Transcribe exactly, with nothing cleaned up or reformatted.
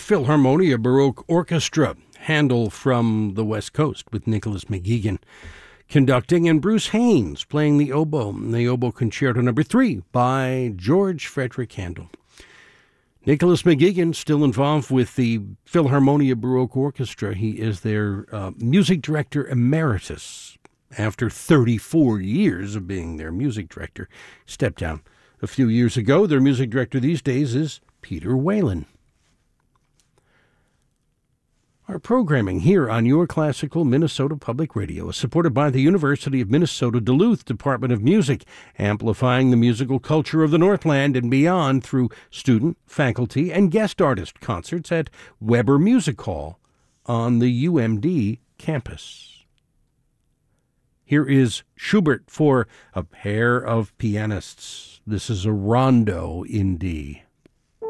Philharmonia Baroque Orchestra, Handel from the West Coast with Nicholas McGeegan conducting, and Bruce Haynes playing the oboe, the oboe concerto number three by George Frederick Handel. Nicholas McGeegan still involved with the Philharmonia Baroque Orchestra. He is their uh, music director emeritus. After thirty-four years of being their music director, stepped down a few years ago. Their music director these days is Peter Whalen. Our programming here on Your Classical Minnesota Public Radio is supported by the University of Minnesota Duluth Department of Music, amplifying the musical culture of the Northland and beyond through student, faculty, and guest artist concerts at Weber Music Hall on the U M D campus. Here is Schubert for a pair of pianists. This is a rondo in D.